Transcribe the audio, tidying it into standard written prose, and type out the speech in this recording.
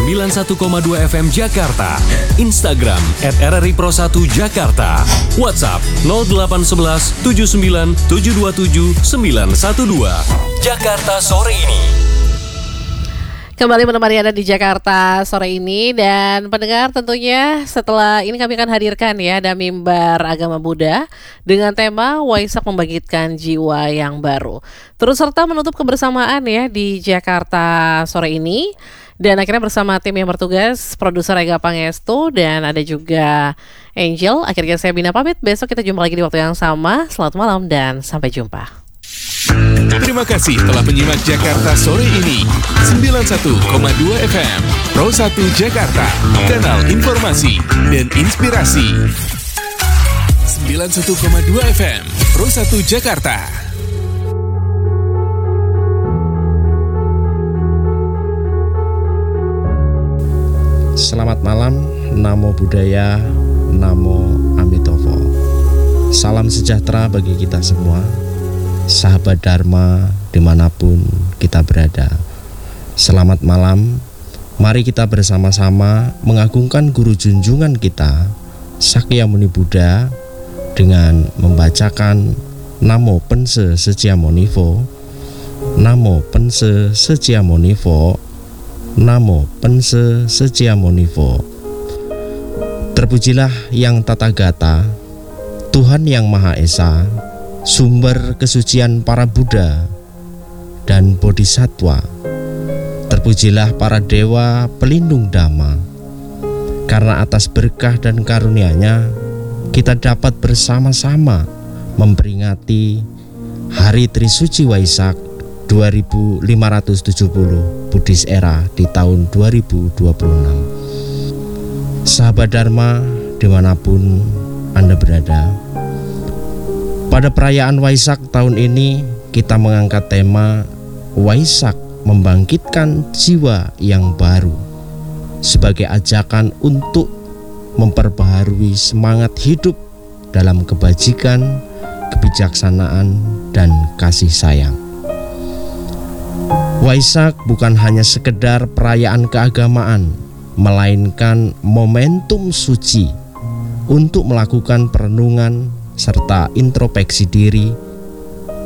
91,2 FM Jakarta, Instagram @RRI Pro 1 Jakarta, WhatsApp 0811 79 727 912. Jakarta sore ini. Kembali menemani Anda di Jakarta sore ini, dan pendengar, tentunya setelah ini kami akan hadirkan ya ada mimbar agama Buddha dengan tema Waisak Membangkitkan Jiwa yang Baru. Terus serta menutup kebersamaan ya di Jakarta sore ini. Dan akhirnya bersama tim yang bertugas, produser Ega Pangestu dan ada juga Angel. Akhirnya saya Bina pamit, besok kita jumpa lagi di waktu yang sama. Selamat malam dan sampai jumpa. Terima kasih telah menyimak Jakarta sore ini. 91,2 FM Pro 1 Jakarta, kanal informasi dan inspirasi. 91,2 FM Pro 1 Jakarta. Selamat malam, Namo Buddhaya, Namo Amitovo. Salam sejahtera bagi kita semua, sahabat Dharma dimanapun kita berada. Selamat malam, mari kita bersama-sama mengagungkan guru junjungan kita, Sakyamuni Buddha, dengan membacakan Namo Pense Sejiamonivo, Namo Pense Sejiamonivo, Namo Pense Sejiamonivo. Terpujilah yang Tathagata, Tuhan yang Maha Esa, sumber kesucian para Buddha dan Bodhisattva. Terpujilah para dewa pelindung Dhamma. Karena atas berkah dan karunia-Nya, kita dapat bersama-sama memperingati Hari Trisuci Waisak 2570 Buddhis Era di tahun 2026. Sahabat Dharma dimanapun Anda berada, pada perayaan Waisak tahun ini kita mengangkat tema Waisak Membangkitkan Jiwa yang Baru sebagai ajakan untuk memperbaharui semangat hidup dalam kebajikan, kebijaksanaan, dan kasih sayang. Waisak bukan hanya sekedar perayaan keagamaan, melainkan momentum suci untuk melakukan perenungan serta introspeksi diri